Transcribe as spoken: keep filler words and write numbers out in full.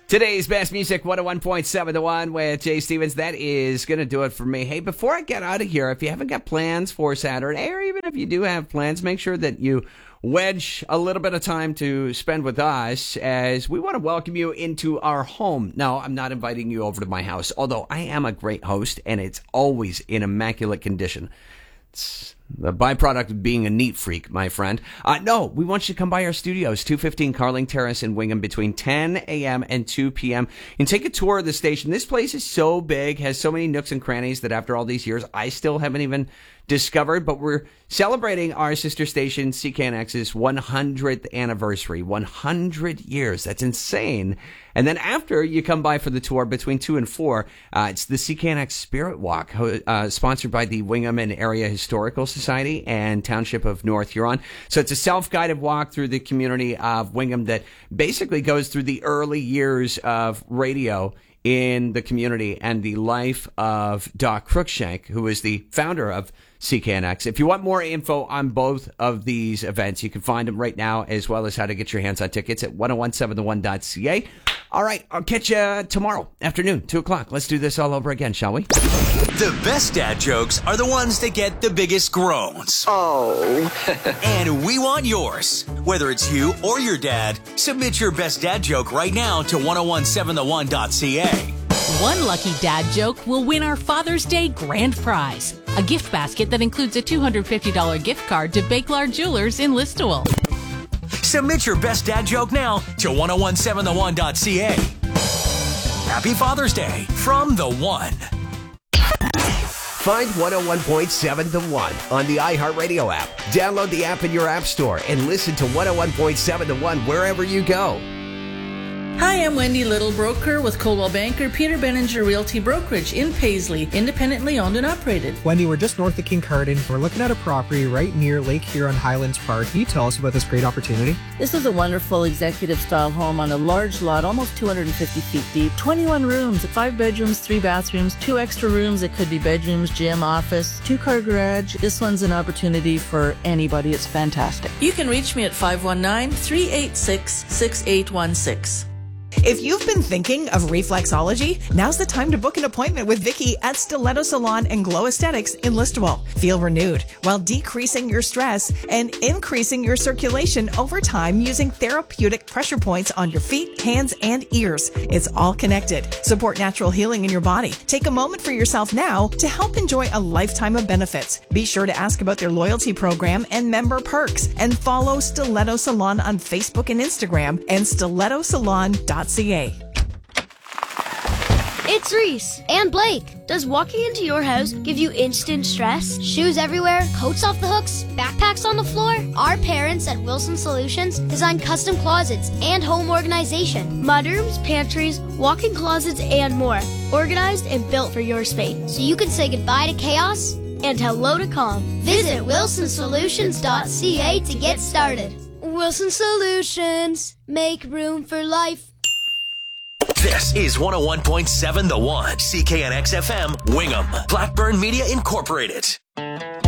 Today's best music, one oh one point seven The One with Jay Stevens. That is going to do it for me. Hey, before I get out of here, if you haven't got plans for Saturday, or even if you do have plans, make sure that you wedge a little bit of time to spend with us, as we want to welcome you into our home. Now, I'm not inviting you over to my house, although I am a great host, and it's always in immaculate condition. It's the byproduct of being a neat freak, my friend. Uh, no, we want you to come by our studios, two fifteen Carling Terrace in Wingham, between ten a.m. and two p.m. and take a tour of the station. This place is so big, has so many nooks and crannies that after all these years, I still haven't even discovered, but we're celebrating our sister station, C K N X's one hundredth anniversary. one hundred years. That's insane. And then after you come by for the tour between two and four, uh, it's the C K N X Spirit Walk, uh, sponsored by the Wingham and Area Historical Society and Township of North Huron. So it's a self-guided walk through the community of Wingham that basically goes through the early years of radio in the community and the life of Doc Cruikshank, who is the founder of C K N X. If you want more info on both of these events, you can find them right now, as well as how to get your hands on tickets at ten seventeen the one dot c a. All right, I'll catch you tomorrow afternoon, two o'clock. Let's do this all over again, shall we? The best dad jokes are the ones that get the biggest groans. Oh. And we want yours. Whether it's you or your dad, submit your best dad joke right now to ten seventeen the one dot c a. One lucky dad joke will win our Father's Day grand prize, a gift basket that includes a two hundred fifty dollars gift card to Bakelard Jewelers in Listowel. Submit your best dad joke now to ten seventeen the one dot c a. Happy Father's Day from The One. Find one oh one point seven The One on the iHeartRadio app. Download the app in your app store and listen to one oh one point seven The One wherever you go. Hi, I'm Wendy Little, broker with Coldwell Banker Peter Benninger Realty Brokerage in Paisley, independently owned and operated. Wendy, we're just north of Kincardine. We're looking at a property right near Lake Huron Highlands Park. Can you tell us about this great opportunity? This is a wonderful executive-style home on a large lot, almost two hundred fifty feet deep. twenty-one rooms, five bedrooms, three bathrooms, two extra rooms. It could be bedrooms, gym, office, two-car garage. This one's an opportunity for anybody. It's fantastic. You can reach me at five one nine, three eight six, six eight one six. If you've been thinking of reflexology, now's the time to book an appointment with Vicky at Stiletto Salon and Glow Aesthetics in Listowel. Feel renewed while decreasing your stress and increasing your circulation over time using therapeutic pressure points on your feet, hands, and ears. It's all connected. Support natural healing in your body. Take a moment for yourself now to help enjoy a lifetime of benefits. Be sure to ask about their loyalty program and member perks, and follow Stiletto Salon on Facebook and Instagram and stiletto salon dot c a. It's Reese and Blake. Does walking into your house give you instant stress? Shoes everywhere, coats off the hooks, backpacks on the floor? Our parents at Wilson Solutions design custom closets and home organization. Mudrooms, pantries, walk-in closets, and more. Organized and built for your space, so you can say goodbye to chaos and hello to calm. Visit wilson solutions dot c a to get started. Wilson Solutions. Make room for life. This is one oh one point seven The One, C K N X F M, Wingham, Blackburn Media Incorporated.